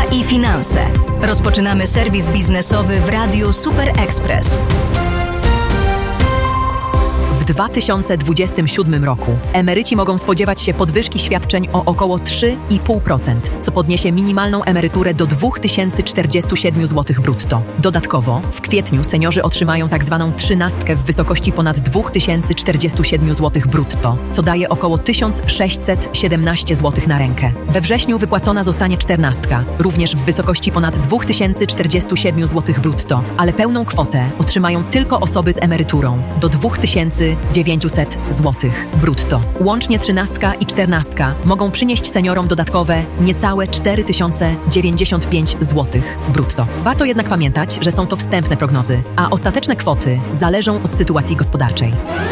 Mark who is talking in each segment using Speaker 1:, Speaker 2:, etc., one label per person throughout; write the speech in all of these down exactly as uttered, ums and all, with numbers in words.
Speaker 1: i finanse. Rozpoczynamy serwis biznesowy w Radiu Super Express.
Speaker 2: W dwa tysiące dwudziestym siódmym roku emeryci mogą spodziewać się podwyżki świadczeń o około trzy i pół procent, co podniesie minimalną emeryturę do dwa tysiące czterdzieści siedem złotych brutto. Dodatkowo w kwietniu seniorzy otrzymają tzw. trzynastkę w wysokości ponad dwa tysiące czterdzieści siedem złotych brutto, co daje około tysiąc sześćset siedemnaście złotych na rękę. We wrześniu wypłacona zostanie czternastka, również w wysokości ponad dwa tysiące czterdzieści siedem złotych brutto, ale pełną kwotę otrzymają tylko osoby z emeryturą do dwa tysiące dziewięćset złotych brutto. Łącznie trzynastka i czternastka mogą przynieść seniorom dodatkowe niecałe cztery tysiące dziewięćdziesiąt pięć złotych brutto. Warto jednak pamiętać, że są to wstępne prognozy, a ostateczne kwoty zależą od sytuacji gospodarczej.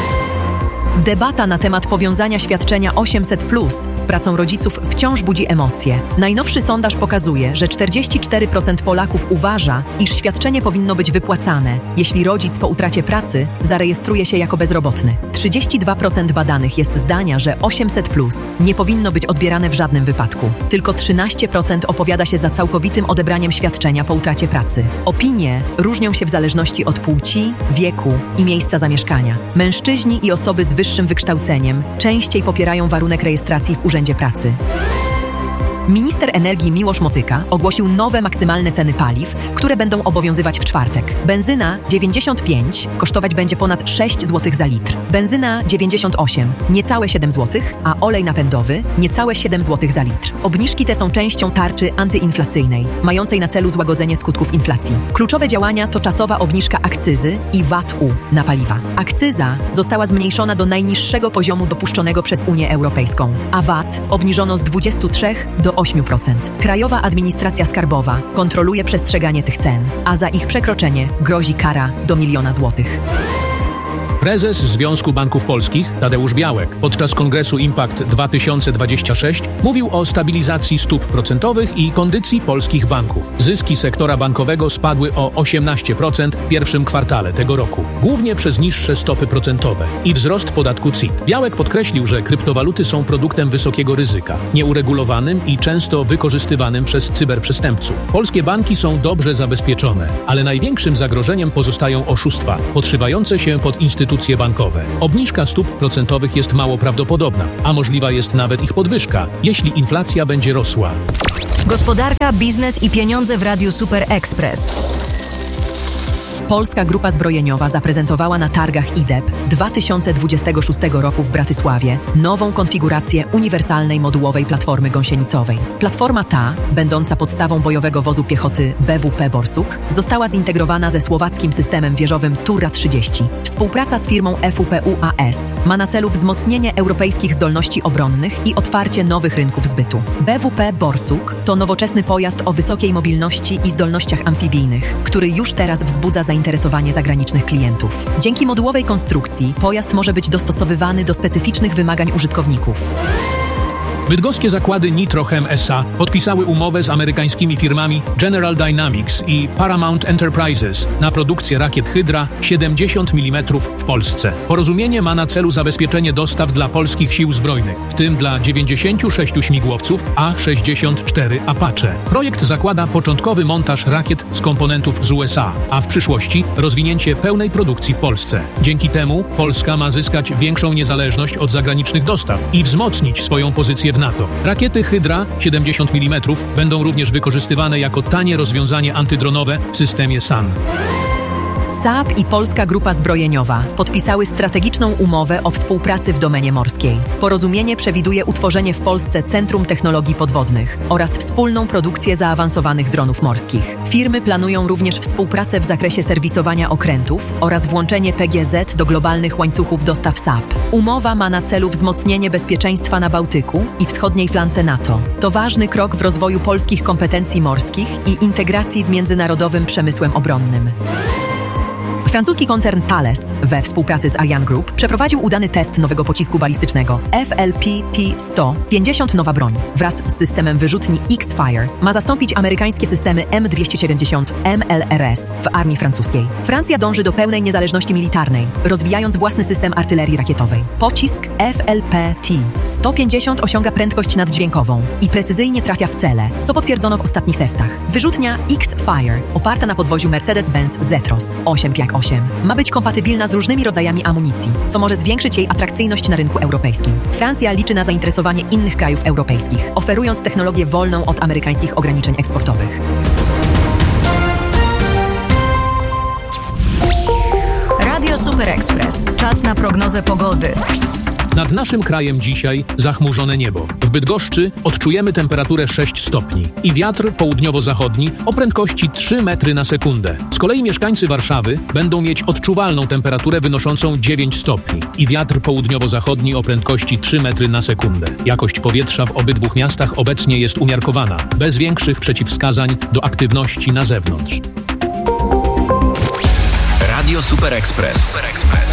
Speaker 2: Debata na temat powiązania świadczenia osiemset plus z pracą rodziców wciąż budzi emocje. Najnowszy sondaż pokazuje, że czterdzieści cztery procent Polaków uważa, iż świadczenie powinno być wypłacane, jeśli rodzic po utracie pracy zarejestruje się jako bezrobotny. trzydzieści dwa procent badanych jest zdania, że osiemset plus nie powinno być odbierane w żadnym wypadku. Tylko trzynaście procent opowiada się za całkowitym odebraniem świadczenia po utracie pracy. Opinie różnią się w zależności od płci, wieku i miejsca zamieszkania. Mężczyźni i osoby z wyższym wykształceniem częściej popierają warunek rejestracji w Urzędzie Pracy. Minister energii Miłosz Motyka ogłosił nowe maksymalne ceny paliw, które będą obowiązywać w czwartek. Benzyna dziewięćdziesiąt pięć kosztować będzie ponad sześć złotych za litr. Benzyna dziewięćdziesiąt osiem niecałe siedem złotych, a olej napędowy niecałe siedem złotych za litr. Obniżki te są częścią tarczy antyinflacyjnej, mającej na celu złagodzenie skutków inflacji. Kluczowe działania to czasowa obniżka akcyzy i V A T-u na paliwa. Akcyza została zmniejszona do najniższego poziomu dopuszczonego przez Unię Europejską, a V A T obniżono z dwudziestu trzech do ośmiu procent. Krajowa Administracja Skarbowa kontroluje przestrzeganie tych cen, a za ich przekroczenie grozi kara do miliona złotych.
Speaker 3: Prezes Związku Banków Polskich Tadeusz Białek podczas kongresu Impact dwa tysiące dwudziesty szósty mówił o stabilizacji stóp procentowych i kondycji polskich banków. Zyski sektora bankowego spadły o osiemnaście procent w pierwszym kwartale tego roku, głównie przez niższe stopy procentowe i wzrost podatku C I T. Białek podkreślił, że kryptowaluty są produktem wysokiego ryzyka, nieuregulowanym i często wykorzystywanym przez cyberprzestępców. Polskie banki są dobrze zabezpieczone, ale największym zagrożeniem pozostają oszustwa podszywające się pod instytucje bankowe. Obniżka stóp procentowych jest mało prawdopodobna, a możliwa jest nawet ich podwyżka, jeśli inflacja będzie rosła.
Speaker 1: Gospodarka, biznes i pieniądze w Radiu Super Express.
Speaker 2: Polska Grupa Zbrojeniowa zaprezentowała na targach I D E P dwa tysiące dwudziestego szóstego roku w Bratysławie nową konfigurację uniwersalnej modułowej platformy gąsienicowej. Platforma ta, będąca podstawą bojowego wozu piechoty B W P Borsuk, została zintegrowana ze słowackim systemem wieżowym Turra trzydzieści. Współpraca z firmą F U P U A S ma na celu wzmocnienie europejskich zdolności obronnych i otwarcie nowych rynków zbytu. B W P Borsuk to nowoczesny pojazd o wysokiej mobilności i zdolnościach amfibijnych, który już teraz wzbudza zainteresowanie zagranicznych klientów. Dzięki modułowej konstrukcji pojazd może być dostosowywany do specyficznych wymagań użytkowników.
Speaker 3: Bydgoskie zakłady Nitro-Chem S A podpisały umowę z amerykańskimi firmami General Dynamics i Paramount Enterprises na produkcję rakiet Hydra siedemdziesiąt milimetrów w Polsce. Porozumienie ma na celu zabezpieczenie dostaw dla polskich sił zbrojnych, w tym dla dziewięćdziesięciu sześciu śmigłowców A sześćdziesiąt cztery Apache. Projekt zakłada początkowy montaż rakiet z komponentów z U S A, a w przyszłości rozwinięcie pełnej produkcji w Polsce. Dzięki temu Polska ma zyskać większą niezależność od zagranicznych dostaw i wzmocnić swoją pozycję w NATO. Rakiety Hydra siedemdziesiąt milimetrów będą również wykorzystywane jako tanie rozwiązanie antydronowe w systemie S A N.
Speaker 2: Saab i Polska Grupa Zbrojeniowa podpisały strategiczną umowę o współpracy w domenie morskiej. Porozumienie przewiduje utworzenie w Polsce Centrum Technologii Podwodnych oraz wspólną produkcję zaawansowanych dronów morskich. Firmy planują również współpracę w zakresie serwisowania okrętów oraz włączenie P G Z do globalnych łańcuchów dostaw Saab. Umowa ma na celu wzmocnienie bezpieczeństwa na Bałtyku i wschodniej flance NATO. To ważny krok w rozwoju polskich kompetencji morskich i integracji z międzynarodowym przemysłem obronnym. Francuski koncern Thales we współpracy z Ariane Group przeprowadził udany test nowego pocisku balistycznego F L P T sto pięćdziesiąt Nowa broń. Wraz z systemem wyrzutni X-Fire ma zastąpić amerykańskie systemy M dwieście siedemdziesiąt M L R S w armii francuskiej. Francja dąży do pełnej niezależności militarnej, rozwijając własny system artylerii rakietowej. Pocisk F L P T sto pięćdziesiąt osiąga prędkość naddźwiękową i precyzyjnie trafia w cele, co potwierdzono w ostatnich testach. Wyrzutnia X-Fire, oparta na podwoziu Mercedes-Benz Zetros osiem pięć osiem, ma być kompatybilna z różnymi rodzajami amunicji, co może zwiększyć jej atrakcyjność na rynku europejskim. Francja liczy na zainteresowanie innych krajów europejskich, oferując technologię wolną od amerykańskich ograniczeń eksportowych.
Speaker 1: Radio Super Express. Czas na prognozę pogody.
Speaker 3: Nad naszym krajem dzisiaj zachmurzone niebo. W Bydgoszczy odczujemy temperaturę sześć stopni i wiatr południowo-zachodni o prędkości trzy metry na sekundę. Z kolei mieszkańcy Warszawy będą mieć odczuwalną temperaturę wynoszącą dziewięć stopni i wiatr południowo-zachodni o prędkości trzy metry na sekundę. Jakość powietrza w obydwu miastach obecnie jest umiarkowana, bez większych przeciwwskazań do aktywności na zewnątrz.
Speaker 4: Radio Super Express. Super Express.